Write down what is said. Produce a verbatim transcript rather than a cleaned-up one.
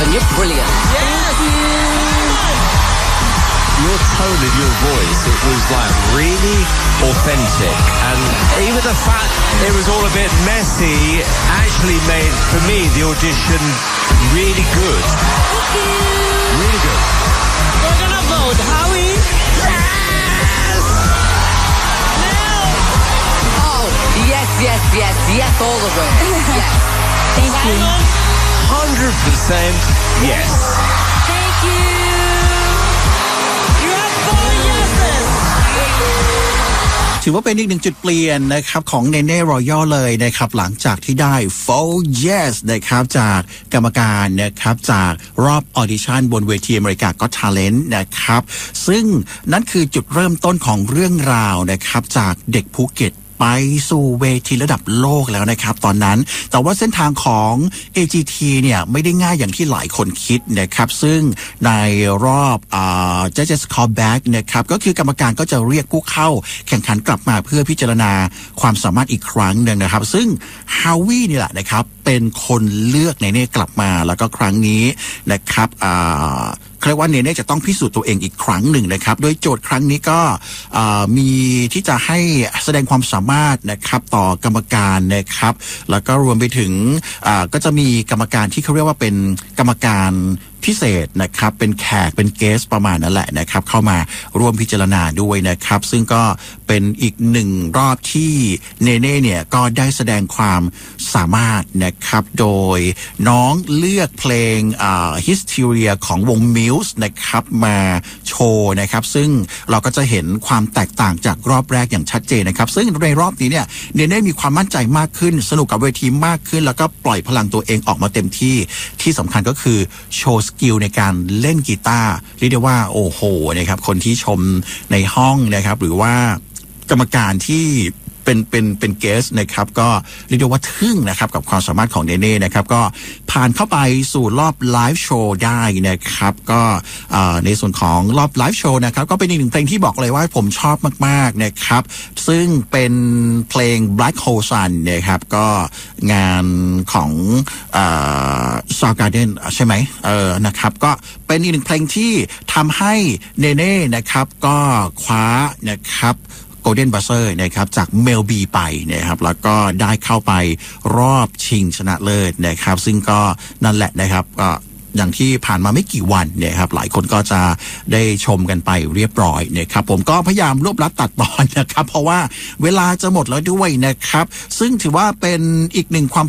and you're brilliant. Yes. Your tone of your voice, it was like really authentic, and even the fact it was all a bit messy actually made, for me, the audition really good. Thank you. Really good. We're gonna vote. Howie? Yes! Now! Oh, yes, yes, yes, yes, all the way. Yes. Thank you. Simon? one hundred percent yes. Thank you. You have four yeses. ถือว่าเป็นอีกหนึ่งจุดเปลี่ยนนะครับของเนเน่รอยัลเลยนะครับหลังจากที่ได้ four yes นะครับจากกรรมการนะครับจากรอบออดิชั่นบนเวทีอเมริกาก็ Talent นะครับซึ่งนั่นคือจุดเริ่มต้นของเรื่องราวนะครับจากเด็กภูเก็ตไปสู่เวทีระดับโลกแล้วนะครับตอนนั้นแต่ว่าเส้นทางของ เอ จี ที เนี่ยไม่ได้ง่ายอย่างที่หลายคนคิดนะครับซึ่งในรอบอ่า Judges Callback นะครับก็คือกรรมการก็จะเรียกผู้เข้าแข่งขันกลับมาเพื่อพิจารณาความสามารถอีกครั้งหนึ่งนะครับซึ่งฮาวินี่แหละนะครับเป็นคนเลือกเนเน่กลับมาแล้วก็ครั้งนี้นะครับอ่าเรียกว่าเนเน่จะต้องพิสูจน์ตัวเองอีกครั้งหนึ่งนะครับโดยโจทย์ครั้งนี้ก็มีที่จะให้แสดงความสามารถนะครับต่อกรรมการนะครับแล้วก็รวมไปถึงก็จะมีกรรมการที่เขาเรียกว่าเป็นกรรมการพิเศษนะครับเป็นแขกเป็นเกสประมาณนั้นแหละนะครับเข้ามาร่วมพิจารณาด้วยนะครับซึ่งก็เป็นอีกหนึ่งรอบที่เนเน่เนี่ยก็ได้แสดงความสามารถนะครับโดยน้องเลือกเพลงอ่า Hysteria ของวง Muse นะครับมาโชว์นะครับซึ่งเราก็จะเห็นความแตกต่างจากรอบแรกอย่างชัดเจนนะครับซึ่งในรอบนี้เนี่ยเนเน่มีความมั่นใจมากขึ้นสนุกกับเวทีมากขึ้นแล้วก็ปล่อยพลังตัวเองออกมาเต็มที่ที่สำคัญก็คือโชว์สกิลในการเล่นกีตาร์เรียกได้ว่าโอ้โหนะครับคนที่ชมในห้องนะครับหรือว่ากรรมการที่เป็นเป็นเป็นเกสนะครับก็เรียกได้ว่าทึ่งนะครับกับความสามารถของเนเน่นะครับก็ผ่านเข้าไปสู่รอบไลฟ์โชว์ได้นะครับก็ในส่วนของรอบไลฟ์โชว์นะครับก็เป็นอีกหนึ่งเพลงที่บอกเลยว่าผมชอบมากๆนะครับซึ่งเป็นเพลง Black Hole Sun นะครับก็งานของSoundgarden ใช่ไหมเออนะครับก็เป็นอีกหนึ่งเพลงที่ทำให้เนเน่นะครับก็คว้านะครับGolden Buzzer นะครับจากเมลบีไปนะครับแล้วก็ได้เข้าไปรอบชิงชนะเลิศนะครับซึ่งก็นั่นแหละนะครับก็อย่างที่ผ่านมาไม่กี่วันเนี่ยครับหลายคนก็จะได้ชมกันไปเรียบร้อยนะครับผมก็พยายามรวบรัดตัดตอนนะครับเพราะว่าเวลาจะหมดแล้วด้วยนะครับซึ่งถือว่าเป็นอีกหนึ่งความ